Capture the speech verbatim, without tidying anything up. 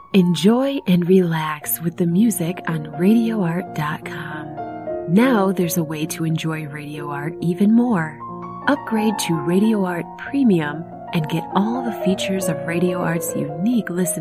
Enjoy and relax with the music on radio art dot com. Now there's a way to enjoy Radio Art even more. Upgrade to Radio Art Premium and get all the features of Radio Art's unique listening